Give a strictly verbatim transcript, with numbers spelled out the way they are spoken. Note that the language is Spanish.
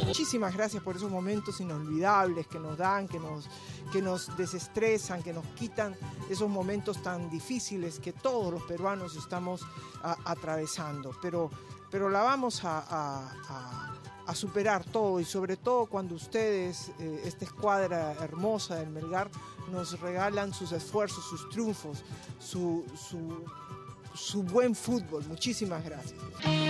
Muchísimas gracias por esos momentos inolvidables que nos dan, que nos, que nos desestresan, que nos quitan esos momentos tan difíciles que todos los peruanos estamos a, atravesando. Pero, pero la vamos a, a, a, a superar todo, y sobre todo cuando ustedes, eh, esta escuadra hermosa del Melgar, nos regalan sus esfuerzos, sus triunfos, su, su, su buen fútbol. Muchísimas gracias.